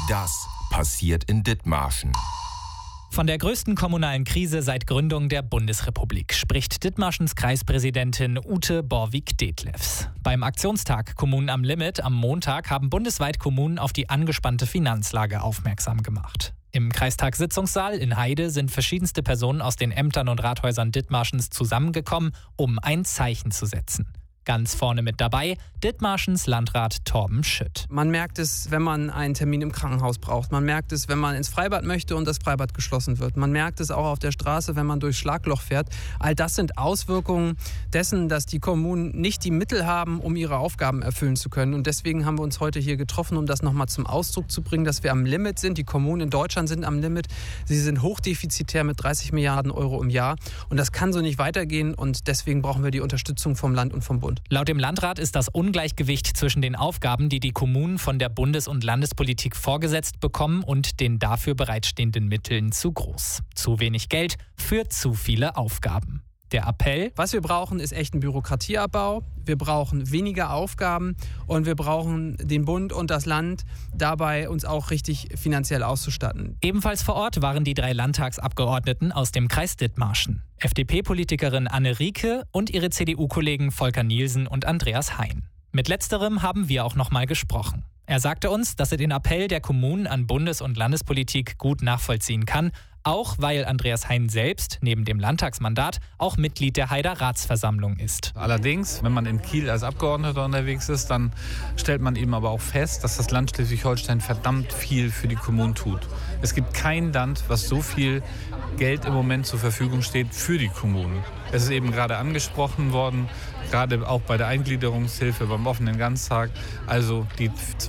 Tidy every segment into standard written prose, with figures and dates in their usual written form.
Das passiert in Dithmarschen. Von der größten kommunalen Krise seit Gründung der Bundesrepublik spricht Dithmarschens Kreispräsidentin Ute Borvik-Detlefs. Beim Aktionstag Kommunen am Limit am Montag haben bundesweit Kommunen auf die angespannte Finanzlage aufmerksam gemacht. Im Kreistagssitzungssaal in Heide sind verschiedenste Personen aus den Ämtern und Rathäusern Dithmarschens zusammengekommen, um ein Zeichen zu setzen. Ganz vorne mit dabei Dithmarschens Landrat Torben Schütt. Man merkt es, wenn man einen Termin im Krankenhaus braucht. Man merkt es, wenn man ins Freibad möchte und das Freibad geschlossen wird. Man merkt es auch auf der Straße, wenn man durchs Schlagloch fährt. All das sind Auswirkungen dessen, dass die Kommunen nicht die Mittel haben, um ihre Aufgaben erfüllen zu können. Und deswegen haben wir uns heute hier getroffen, um das nochmal zum Ausdruck zu bringen, dass wir am Limit sind. Die Kommunen in Deutschland sind am Limit. Sie sind hochdefizitär mit 30 Milliarden Euro im Jahr. Und das kann so nicht weitergehen. Und deswegen brauchen wir die Unterstützung vom Land und vom Bund. Laut dem Landrat ist das Ungleichgewicht zwischen den Aufgaben, die die Kommunen von der Bundes- und Landespolitik vorgesetzt bekommen, und den dafür bereitstehenden Mitteln zu groß. Zu wenig Geld für zu viele Aufgaben. Der Appell: Was wir brauchen, ist echten Bürokratieabbau. Wir brauchen weniger Aufgaben und wir brauchen den Bund und das Land dabei, uns auch richtig finanziell auszustatten. Ebenfalls vor Ort waren die 3 Landtagsabgeordneten aus dem Kreis Dithmarschen. FDP-Politikerin Anne Rieke und ihre CDU-Kollegen Volker Nielsen und Andreas Hein. Mit letzterem haben wir auch nochmal gesprochen. Er sagte uns, dass er den Appell der Kommunen an Bundes- und Landespolitik gut nachvollziehen kann, auch weil Andreas Hein selbst neben dem Landtagsmandat auch Mitglied der Heider Ratsversammlung ist. Allerdings, wenn man in Kiel als Abgeordneter unterwegs ist, dann stellt man eben aber auch fest, dass das Land Schleswig-Holstein verdammt viel für die Kommunen tut. Es gibt kein Land, was so viel Geld im Moment zur Verfügung steht für die Kommunen. Es ist eben gerade angesprochen worden, gerade auch bei der Eingliederungshilfe beim offenen Ganztag. Also die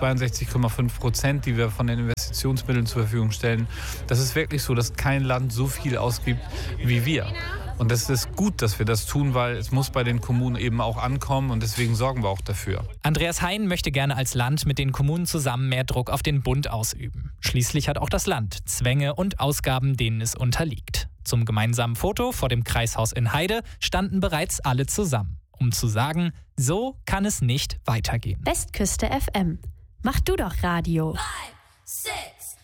62,5%, die wir von den Investitionsmitteln zur Verfügung stellen, das ist wirklich so, dass kein Land so viel ausgibt wie wir. Und das ist gut, dass wir das tun, weil es muss bei den Kommunen eben auch ankommen, und deswegen sorgen wir auch dafür. Andreas Hein möchte gerne als Land mit den Kommunen zusammen mehr Druck auf den Bund ausüben. Schließlich hat auch das Land Zwänge und Ausgaben, denen es unterliegt. Zum gemeinsamen Foto vor dem Kreishaus in Heide standen bereits alle zusammen, um zu sagen, so kann es nicht weitergehen. Westküste FM. Mach du doch Radio. 5, 6